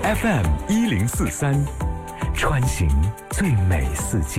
FM1043，穿行最美四季。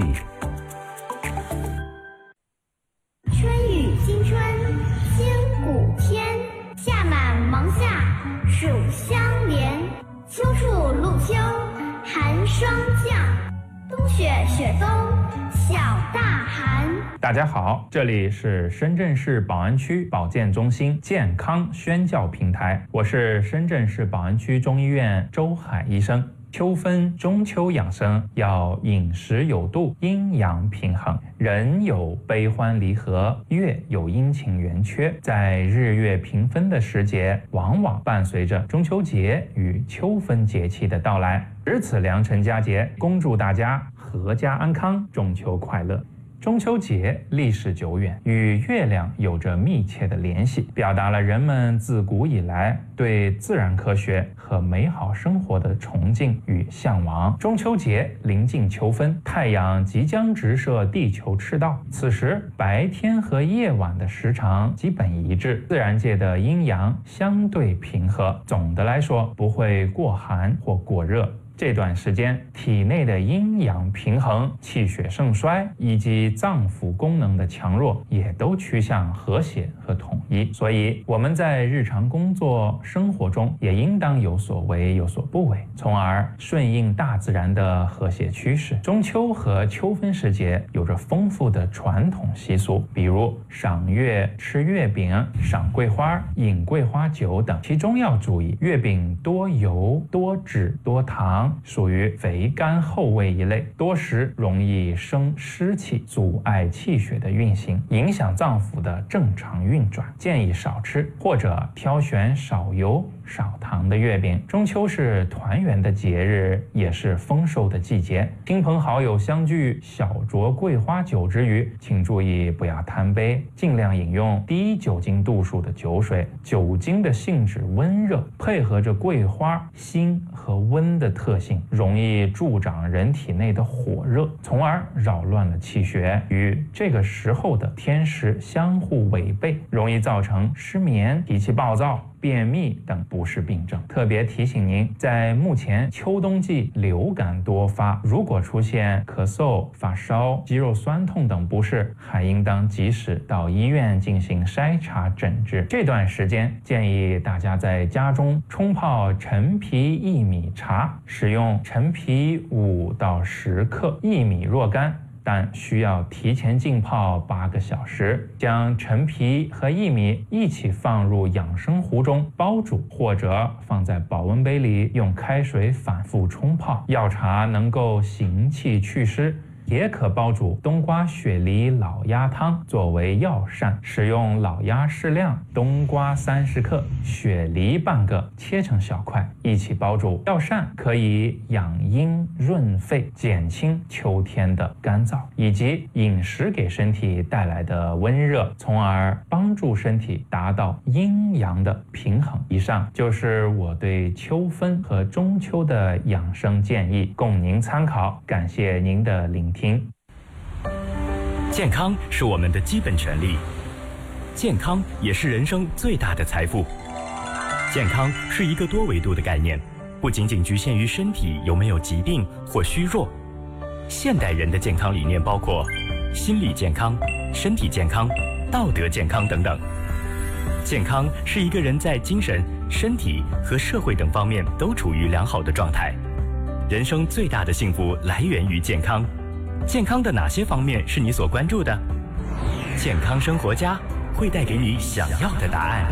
春雨惊春，千古天。夏满芒夏，暑相连。秋处露秋，寒霜降。冬雪雪冬，小大寒。 大家好，这里是深圳市宝安区保健中心健康宣教平台，我是深圳市宝安区中医院周海医生。秋分中秋养生要饮食有度，阴阳平衡。人有悲欢离合，月有阴晴圆缺，在日月平分的时节，往往伴随着中秋节与秋分节气的到来。值此良辰佳节，恭祝大家阖家安康，中秋快乐。中秋节历史久远，与月亮有着密切的联系，表达了人们自古以来对自然科学和美好生活的崇敬与向往。中秋节临近秋分，太阳即将直射地球赤道，此时白天和夜晚的时长基本一致，自然界的阴阳相对平和，总的来说不会过寒或过热。这段时间体内的阴阳平衡、气血盛衰以及脏腑功能的强弱也都趋向和谐和统一，所以我们在日常工作生活中也应当有所为有所不为，从而顺应大自然的和谐趋势。中秋和秋分时节有着丰富的传统习俗，比如赏月、吃月饼、赏桂花、饮桂花酒等，其中要注意月饼多油、多脂、多糖，属于肥甘厚味一类，多食容易生湿气，阻碍气血的运行，影响脏腑的正常运转，建议少吃，或者挑选少油少糖的月饼。中秋是团圆的节日，也是丰收的季节，亲朋好友相聚，小酌桂花酒之余，请注意不要贪杯，尽量饮用低酒精度数的酒水。酒精的性质温热，配合着桂花辛和温的特性，容易助长人体内的火热，从而扰乱了气血，与这个时候的天时相互违背，容易造成失眠、脾气暴躁、便秘等不适病症。特别提醒您，在目前秋冬季流感多发，如果出现咳嗽、发烧、肌肉酸痛等不适，还应当及时到医院进行筛查诊治。这段时间建议大家在家中冲泡陈皮薏米茶，使用陈皮5到10克，薏米若干，但需要提前浸泡8个小时，将陈皮和薏米一起放入养生壶中煲煮，或者放在保温杯里用开水反复冲泡。药茶能够行气祛湿，也可煲煮冬瓜雪梨老鸭汤作为药膳，使用老鸭适量，冬瓜30克，雪梨半个，切成小块，一起煲煮。药膳可以养阴润肺，减轻秋天的干燥，以及饮食给身体带来的温热，从而帮助身体达到阴阳的平衡。以上就是我对秋分和中秋的养生建议，供您参考，感谢您的聆听。 健康是我们的基本权利，健康也是人生最大的财富。健康是一个多维度的概念，不仅仅局限于身体有没有疾病或虚弱。现代人的健康理念包括心理健康、身体健康、道德健康等等。健康是一个人在精神、身体和社会等方面都处于良好的状态。人生最大的幸福来源于健康。健康的哪些方面是你所关注的？健康生活家会带给你想要的答案。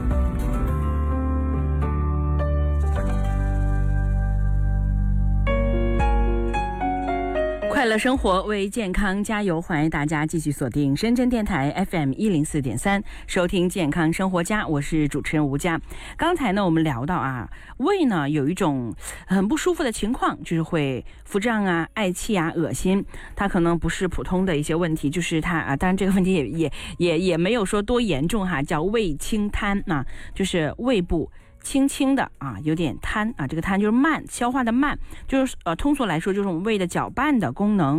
快乐生活，为健康加油！欢迎大家继续锁定深圳电台 FM104.3，收听健康生活家，我是主持人吴佳。刚才呢，我们聊到胃呢有一种很不舒服的情况，就是会腹胀啊、嗳气啊、恶心。它可能不是普通的一些问题，就是它当然这个问题也没有说多严重叫胃轻瘫就是胃部轻轻的有点瘫这个瘫就是慢消化的慢，就是通俗来说就是我们胃的搅拌的功能